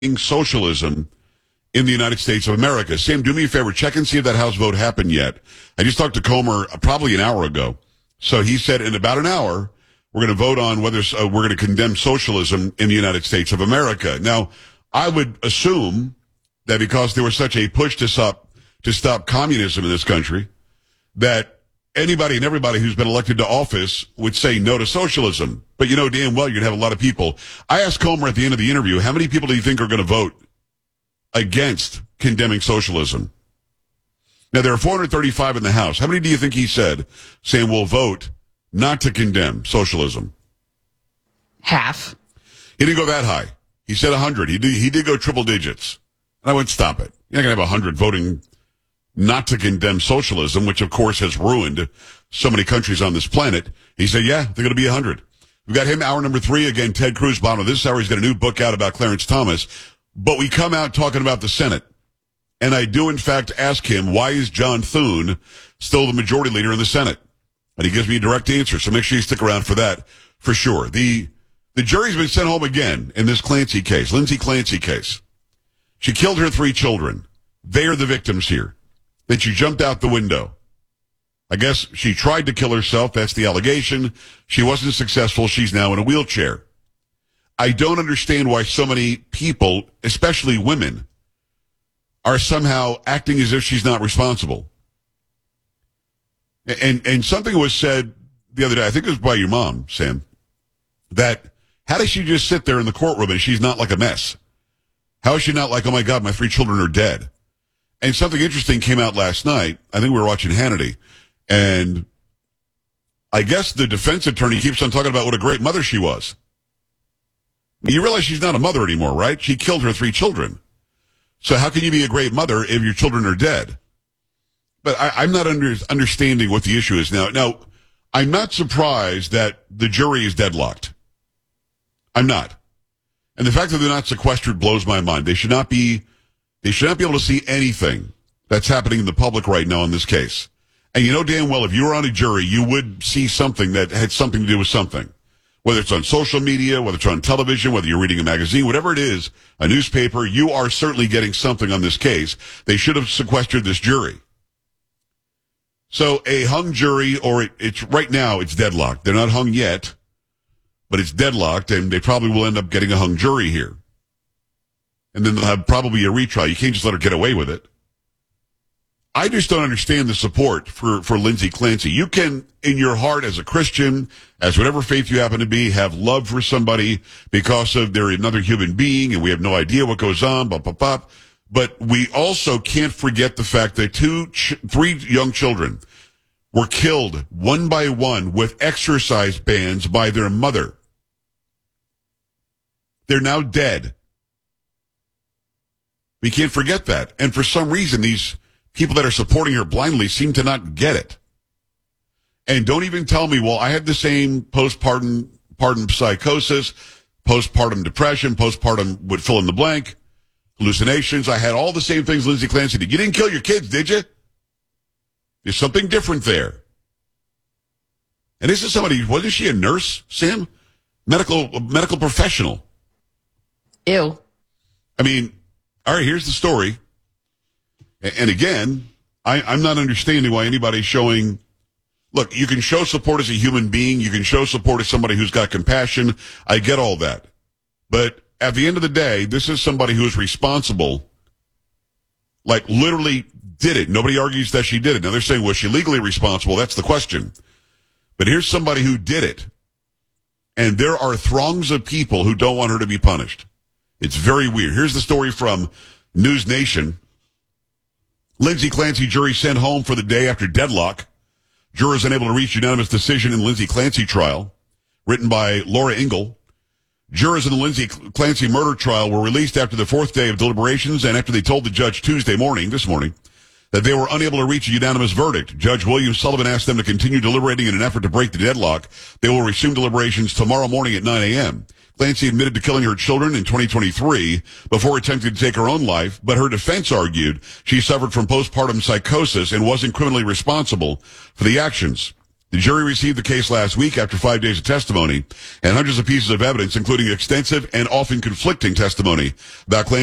socialism in the United States of America. Sam, do me a favor, check and see if that House vote happened yet. I just talked to Comer probably an hour ago. So he said in about an hour, we're going to vote on whether we're going to condemn socialism in the United States of America. Now, I would assume that because there was such a push to stop communism in this country, that anybody and everybody who's been elected to office would say no to socialism. But you know damn well you're going to have a lot of people. I asked Comer at the end of the interview, how many people do you think are going to vote against condemning socialism? Now, there are 435 in the House. How many do you think he said, saying we'll vote not to condemn socialism? Half. He didn't go that high. He said 100. He did go triple digits. And I went, stop it. You're not going to have 100 voting not to condemn socialism, which, of course, has ruined so many countries on this planet. He said, yeah, they're going to be 100. We've got him, hour number 3. Again, Ted Cruz, bottom of this hour. He's got a new book out about Clarence Thomas. But we come out talking about the Senate. And I do, in fact, ask him, why is John Thune still the majority leader in the Senate? And he gives me a direct answer. So make sure you stick around for that, for sure. The jury's been sent home again in this Clancy case, Lindsay Clancy case. She killed her 3 children. They are the victims here. Then she jumped out the window. I guess she tried to kill herself. That's the allegation. She wasn't successful. She's now in a wheelchair. I don't understand why so many people, especially women, are somehow acting as if she's not responsible. And something was said the other day, I think it was by your mom, Sam, that how does she just sit there in the courtroom and she's not like a mess? How is she not like, oh my God, my 3 children are dead? And something interesting came out last night. I think we were watching Hannity. And I guess the defense attorney keeps on talking about what a great mother she was. You realize she's not a mother anymore, right? She killed her 3 children. So how can you be a great mother if your children are dead? But I'm not understanding what the issue is now. Now, I'm not surprised that the jury is deadlocked. I'm not. And the fact that they're not sequestered blows my mind. They should not be able to see anything that's happening in the public right now in this case. And you know damn well if you were on a jury, you would see something that had something to do with something. Whether it's on social media, whether it's on television, whether you're reading a magazine, whatever it is, a newspaper, you are certainly getting something on this case. They should have sequestered this jury. So a hung jury, or it's right now it's deadlocked. They're not hung yet, but it's deadlocked, and they probably will end up getting a hung jury here. And then they'll have probably a retrial. You can't just let her get away with it. I just don't understand the support for Lindsay Clancy. You can, in your heart as a Christian, as whatever faith you happen to be, have love for somebody because of they're another human being and we have no idea what goes on, blah, blah, blah. But we also can't forget the fact that 3 young children were killed one by one with exercise bands by their mother. They're now dead. We can't forget that. And for some reason, these people that are supporting her blindly seem to not get it. And don't even tell me, well, I had the same postpartum psychosis, postpartum depression, postpartum would fill in the blank, hallucinations. I had all the same things Lindsay Clancy did. You didn't kill your kids, did you? There's something different there. And this is somebody, wasn't she a nurse, Sam? Medical professional. Ew. I mean, all right, here's the story. And again, I'm not understanding why anybody's showing, look, you can show support as a human being. You can show support as somebody who's got compassion. I get all that. But at the end of the day, this is somebody who is responsible, like literally did it. Nobody argues that she did it. Now they're saying, was she legally responsible? That's the question. But here's somebody who did it. And there are throngs of people who don't want her to be punished. It's very weird. Here's the story from News Nation. Lindsay Clancy jury sent home for the day after deadlock. Jurors unable to reach unanimous decision in Lindsay Clancy trial. Written by Laura Ingle. Jurors in the Lindsay Clancy murder trial were released after the 4th day of deliberations and after they told the judge this morning, that they were unable to reach a unanimous verdict. Judge William Sullivan asked them to continue deliberating in an effort to break the deadlock. They will resume deliberations tomorrow morning at 9 a.m. Clancy admitted to killing her children in 2023 before attempting to take her own life, but her defense argued she suffered from postpartum psychosis and wasn't criminally responsible for the actions. The jury received the case last week after 5 days of testimony and hundreds of pieces of evidence, including extensive and often conflicting testimony about claims